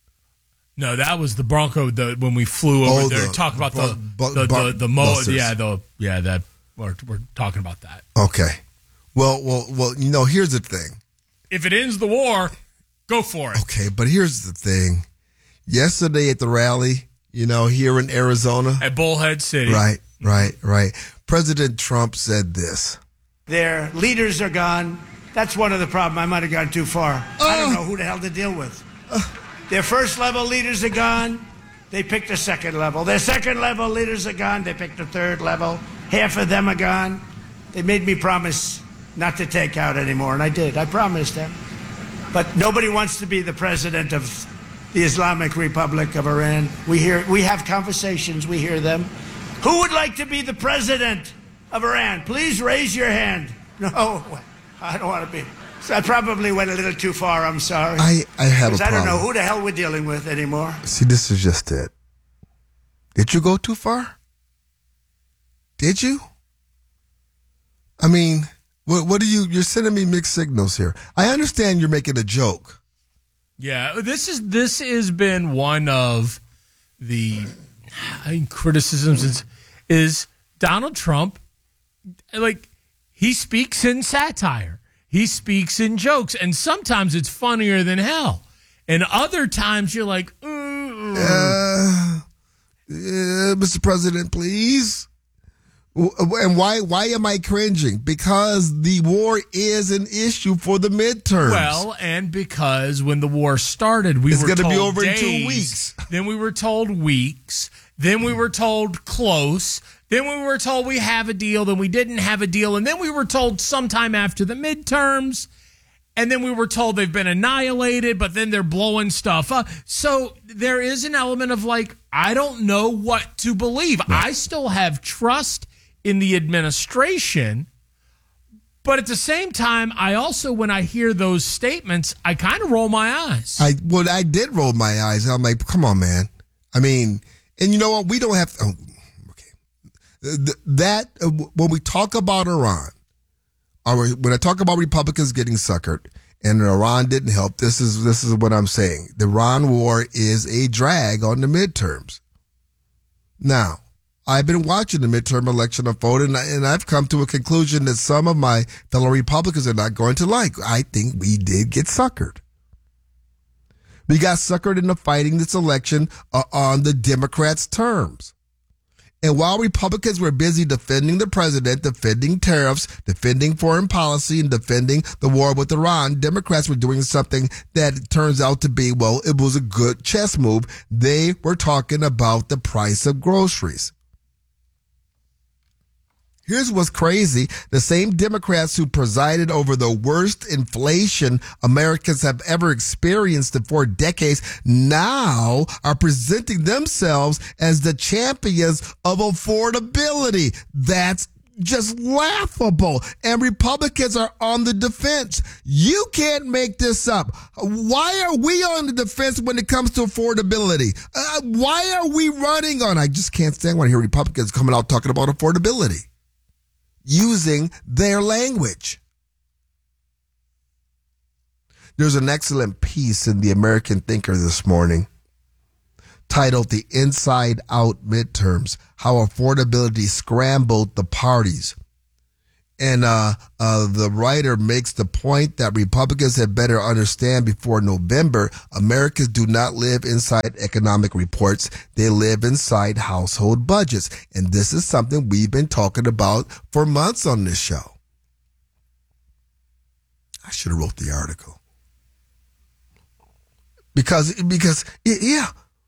No, that was the Bronco the, when we flew over oh, there. The, Talk about bu- the bu- the, bu- the, the Mo. busters. Yeah, the yeah that we're, we're talking about that. Okay. Well, well, well. You know, here's the thing. If it ends the war, go for it. Okay, but here's the thing. Yesterday at the rally, you know, here in Arizona, at Bullhead City, right, right, right. President Trump said this: "Their leaders are gone. That's one of the problems. I might have gone too far. Uh, I don't know who the hell to deal with. Uh, Their first level leaders are gone. They picked a second level. Their second level leaders are gone. They picked a third level. Half of them are gone. They made me promise not to take out anymore, and I did. I promised them. But nobody wants to be the president of the Islamic Republic of Iran. We hear, we have conversations. We hear them. Who would like to be the president of Iran? Please raise your hand. No, I don't want to be. So I probably went a little too far. I'm sorry. I, I have a problem. I don't know who the hell we're dealing with anymore. See, this is just it. Did you go too far? Did you? I mean, what, what are you, you're sending me mixed signals here. I understand you're making a joke. Yeah, this is, this has been one of the I mean, criticisms is, is Donald Trump, like, he speaks in satire. He speaks in jokes, and sometimes it's funnier than hell. And other times you're like, mm. uh, uh, Mister President, please. And why why am I cringing? Because the war is an issue for the midterms. Well, and because when the war started, we it's were gonna told be over days, in two weeks. Then we were told weeks. Then we were told close. Then we were told we have a deal. Then we didn't have a deal. And then we were told sometime after the midterms. And then we were told they've been annihilated, but then they're blowing stuff up. So there is an element of like, I don't know what to believe. Right. I still have trust in the administration. But at the same time, I also, when I hear those statements, I kind of roll my eyes. I well, I did roll my eyes. I'm like, come on, man. I mean, and you know what? We don't have to. Oh, okay. That, uh, when we talk about Iran, or when I talk about Republicans getting suckered and Iran didn't help, this is this is what I'm saying. The Iran war is a drag on the midterms. Now, I've been watching the midterm election unfold, and, I, and I've come to a conclusion that some of my fellow Republicans are not going to like. I think we did get suckered. We got suckered into fighting this election uh, on the Democrats' terms. And while Republicans were busy defending the president, defending tariffs, defending foreign policy, and defending the war with Iran, Democrats were doing something that turns out to be, well, it was a good chess move. They were talking about the price of groceries. Here's what's crazy. The same Democrats who presided over the worst inflation Americans have ever experienced in four decades now are presenting themselves as the champions of affordability. That's just laughable. And Republicans are on the defense. You can't make this up. Why are we on the defense when it comes to affordability? Uh, why are we running on? I just can't stand when I hear Republicans coming out talking about affordability, using their language. There's an excellent piece in the American Thinker this morning titled The Inside Out Midterms, How Affordability Scrambled the Parties. And uh, uh, the writer makes the point that Republicans had better understand before November, Americans do not live inside economic reports. They live inside household budgets. And this is something we've been talking about for months on this show. I should have wrote the article. Because, because, yeah.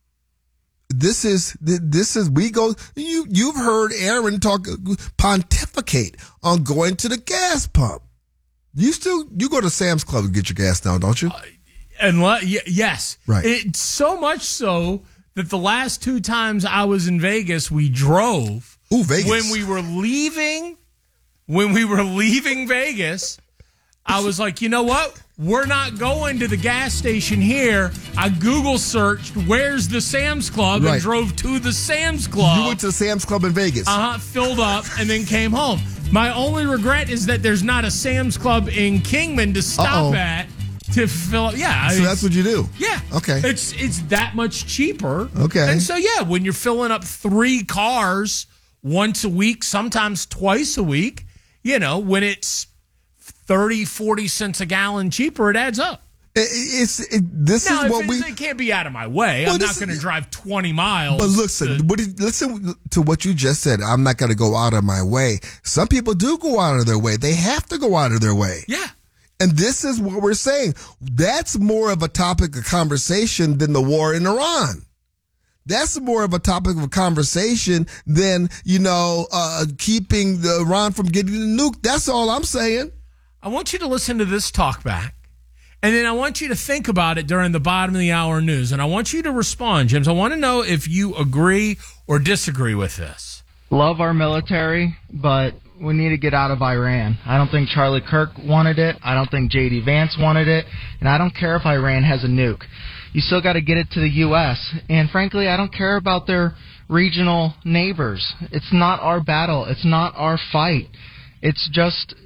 This is, this is, we go, you, you've heard Aaron talk, pontificate on going to the gas pump. You still, you go to Sam's Club and get your gas now, don't you? Uh, and y- yes. Right. It's so much so that the last two times I was in Vegas, we drove. Ooh, Vegas. When we were leaving, when we were leaving Vegas, I was like, you know what? We're not going to the gas station here. I Google searched, where's the Sam's Club, right. and drove to the Sam's Club. You went to Sam's Club in Vegas. Uh-huh, filled up, and then came home. My only regret is that there's not a Sam's Club in Kingman to stop Uh-oh. at to fill up. Yeah. So that's what you do? Yeah. Okay. It's, it's that much cheaper. Okay. And so, yeah, when you're filling up three cars once a week, sometimes twice a week, you know, when it's thirty, forty cents a gallon cheaper, it adds up. It, it's it, this now, is what it, we. It can't be out of my way. Well, I'm not going to drive twenty miles. But listen, to, what is, listen to what you just said. I'm not going to go out of my way. Some people do go out of their way. They have to go out of their way. Yeah. And this is what we're saying. That's more of a topic of conversation than the war in Iran. That's more of a topic of conversation than, you know, uh, keeping the Iran from getting the nuke. That's all I'm saying. I want you to listen to this talk back, and then I want you to think about it during the bottom of the hour news, and I want you to respond, James. I want to know if you agree or disagree with this. Love our military, but we need to get out of Iran. I don't think Charlie Kirk wanted it. I don't think J D Vance wanted it, and I don't care if Iran has a nuke. You still got to get it to the U S, and frankly, I don't care about their regional neighbors. It's not our battle. It's not our fight. It's just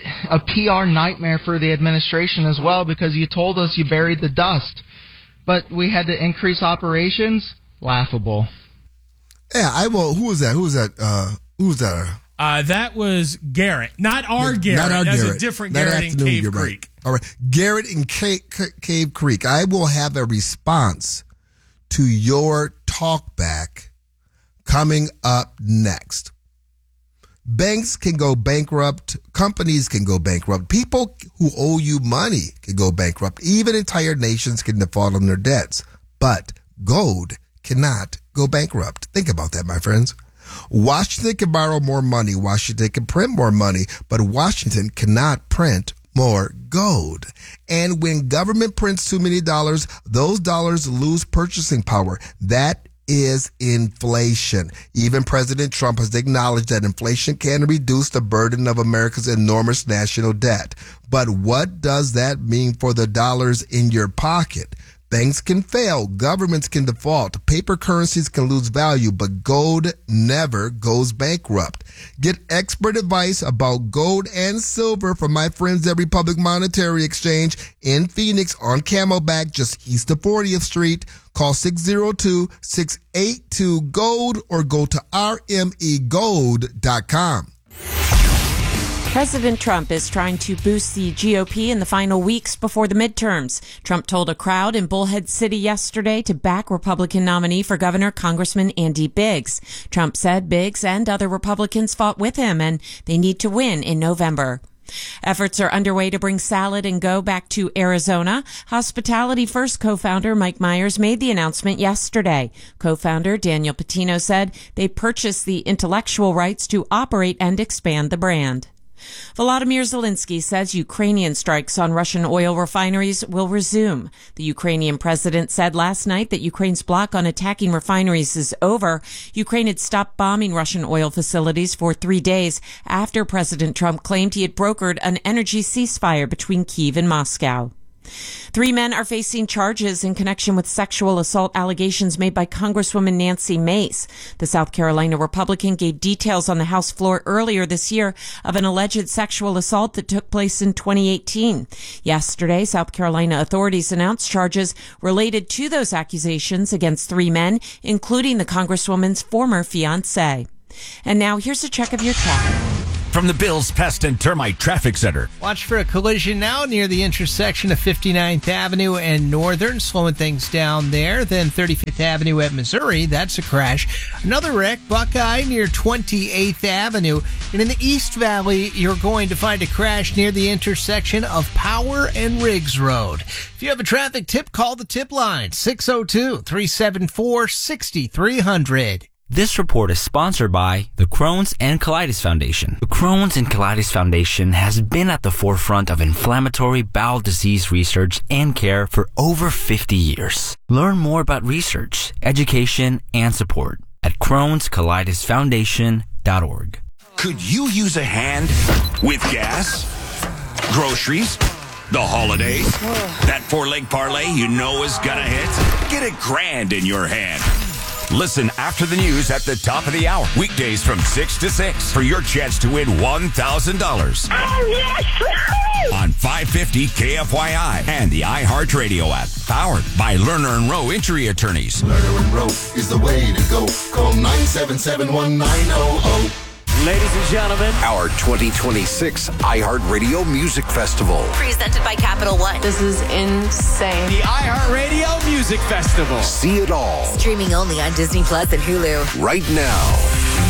a P R nightmare for the administration as well, because you told us you buried the dust, but we had to increase operations. Laughable. Yeah, I will. Who was that? Who was that? Uh, who was that? Uh, that was Garrett, not our Yeah, Garrett. not our That's Garrett. a different That Garrett in afternoon, Cave you're right. Creek. All right, Garrett in Cave, Cave Creek. I will have a response to your talk back coming up next. Banks can go bankrupt. Companies can go bankrupt. People who owe you money can go bankrupt. Even entire nations can default on their debts. But gold cannot go bankrupt. Think about that, my friends. Washington can borrow more money. Washington can print more money. But Washington cannot print more gold. And when government prints too many dollars, those dollars lose purchasing power. That is inflation. Even President Trump has acknowledged that inflation can reduce the burden of America's enormous national debt. But what does that mean for the dollars in your pocket? Banks can fail, governments can default, paper currencies can lose value, but gold never goes bankrupt. Get expert advice about gold and silver from my friends at Republic Monetary Exchange in Phoenix on Camelback, just east of fortieth Street. Call six oh two, six eight two, GOLD or go to R M E gold dot com. President Trump is trying to boost the G O P in the final weeks before the midterms. Trump told a crowd in Bullhead City yesterday to back Republican nominee for governor, Congressman Andy Biggs. Trump said Biggs and other Republicans fought with him and they need to win in November. Efforts are underway to bring Salad and Go back to Arizona. Hospitality First co-founder Mike Myers made the announcement yesterday. Co-founder Daniel Patino said they purchased the intellectual rights to operate and expand the brand. Volodymyr Zelensky says Ukrainian strikes on Russian oil refineries will resume. The Ukrainian president said last night that Ukraine's block on attacking refineries is over. Ukraine had stopped bombing Russian oil facilities for three days after President Trump claimed he had brokered an energy ceasefire between Kyiv and Moscow. Three men are facing charges in connection with sexual assault allegations made by Congresswoman Nancy Mace. The South Carolina Republican gave details on the House floor earlier this year of an alleged sexual assault that took place in twenty eighteen. Yesterday, South Carolina authorities announced charges related to those accusations against three men, including the Congresswoman's former fiancé. And now here's a check of your traffic. From the Bills Pest and Termite Traffic Center. Watch for a collision now near the intersection of fifty-ninth Avenue and Northern, slowing things down there. Then thirty-fifth Avenue at Missouri, that's a crash. Another wreck, Buckeye near twenty-eighth Avenue. And in the East Valley, you're going to find a crash near the intersection of Power and Riggs Road. If you have a traffic tip, call the tip line, six oh two, three seven four, six three zero zero. This report is sponsored by the Crohn's and Colitis Foundation. The Crohn's and Colitis Foundation has been at the forefront of inflammatory bowel disease research and care for over fifty years. Learn more about research, education, and support at crohns colitis foundation dot org. Could you use a hand with gas, groceries, the holidays? That four-leg parlay you know is gonna hit? Get a grand in your hand. Listen after the news at the top of the hour. Weekdays from six to six for your chance to win one thousand dollars. Oh, yes! On five fifty K F Y I and the iHeartRadio app. Powered by Lerner and Rowe Injury Attorneys. Lerner and Rowe is the way to go. Call nine seven seven, one nine zero zero. Ladies and gentlemen, our twenty twenty-six iHeartRadio Music Festival. Presented by Capital One. This is insane. The iHeartRadio Music Festival. See it all. Streaming only on Disney Plus and Hulu. Right now.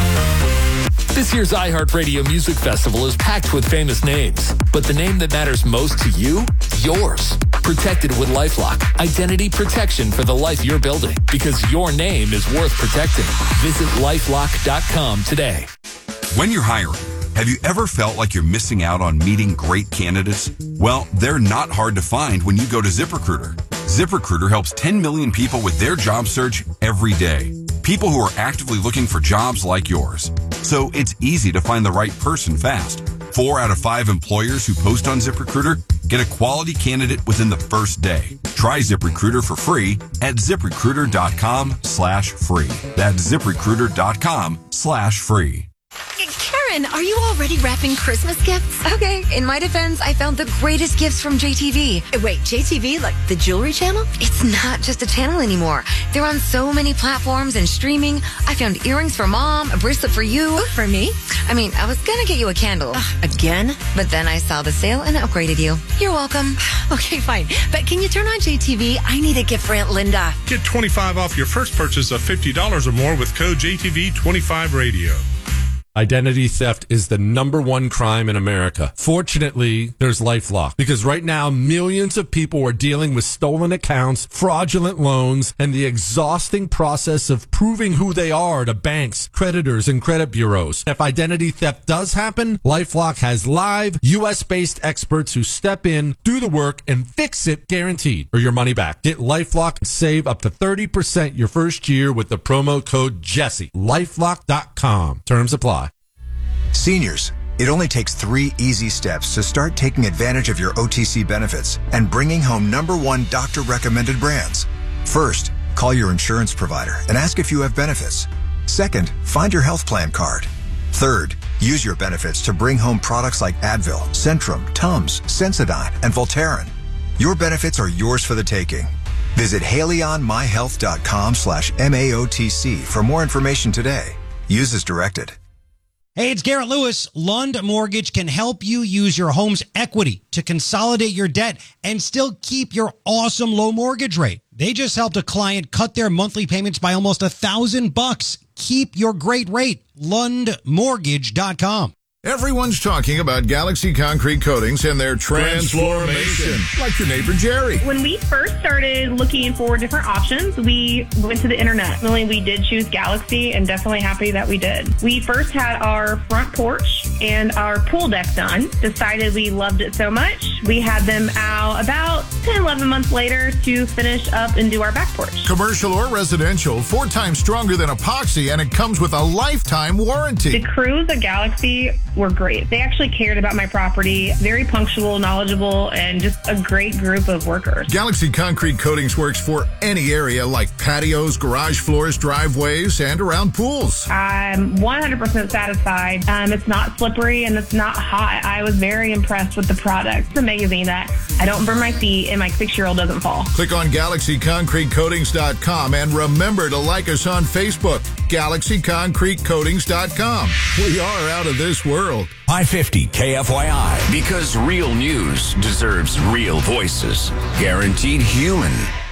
This year's iHeartRadio Music Festival is packed with famous names. But the name that matters most to you? Yours. Protected with LifeLock. Identity protection for the life you're building. Because your name is worth protecting. Visit lifelock dot com today. When you're hiring, have you ever felt like you're missing out on meeting great candidates? Well, they're not hard to find when you go to ZipRecruiter. ZipRecruiter helps ten million people with their job search every day. People who are actively looking for jobs like yours. So it's easy to find the right person fast. Four out of five employers who post on ZipRecruiter get a quality candidate within the first day. Try ZipRecruiter for free at ZipRecruiter.com slash free. That's ZipRecruiter.com slash free. Karen, are you already wrapping Christmas gifts? Okay, in my defense, I found the greatest gifts from J T V. Wait, J T V? Like the jewelry channel? It's not just a channel anymore. They're on so many platforms and streaming. I found earrings for mom, a bracelet for you. Ooh, for me? I mean, I was gonna get you a candle. Uh, again? But then I saw the sale and upgraded you. You're welcome. Okay, fine. But can you turn on J T V? I need a gift for Aunt Linda. Get twenty-five off your first purchase of fifty dollars or more with code J T V twenty-five radio. Identity theft is the number one crime in America. Fortunately, there's LifeLock, because right now millions of people are dealing with stolen accounts, fraudulent loans, and the exhausting process of proving who they are to banks, creditors, and credit bureaus. If identity theft does happen, LifeLock has live U S-based experts who step in, do the work, and fix it guaranteed, or your money back. Get LifeLock and save up to thirty percent your first year with the promo code Jesse. LifeLock dot com. Terms apply. Seniors, it only takes three easy steps to start taking advantage of your O T C benefits and bringing home number one doctor-recommended brands. First, call your insurance provider and ask if you have benefits. Second, find your health plan card. Third, use your benefits to bring home products like Advil, Centrum, Tums, Sensodyne, and Voltaren. Your benefits are yours for the taking. Visit HaleyOnMyHealth.com slash M A O T C for more information today. Use as directed. Hey, it's Garrett Lewis. Lund Mortgage can help you use your home's equity to consolidate your debt and still keep your awesome low mortgage rate. They just helped a client cut their monthly payments by almost a thousand bucks. Keep your great rate. Lund Mortgage dot com. Everyone's talking about Galaxy Concrete Coatings and their transformation, like your neighbor Jerry. When we first started looking for different options, we went to the internet. Really, we did choose Galaxy, and definitely happy that we did. We first had our front porch and our pool deck done. Decided we loved it so much, we had them out about ten, eleven months later to finish up and do our back porch. Commercial or residential, four times stronger than epoxy, and it comes with a lifetime warranty. The crews at Galaxy were great. They actually cared about my property, very punctual, knowledgeable, and just a great group of workers. Galaxy Concrete Coatings works for any area like patios, garage floors, driveways, and around pools. I'm one hundred percent satisfied. Um, it's not slippery and it's not hot. I was very impressed with the product. It's amazing that I don't burn my feet and my six-year-old doesn't fall. Click on Galaxy Concrete Coatings dot com and remember to like us on Facebook, Galaxy Concrete Coatings dot com. We are out of this world. five fifty K F Y I. Because real news deserves real voices. Guaranteed human.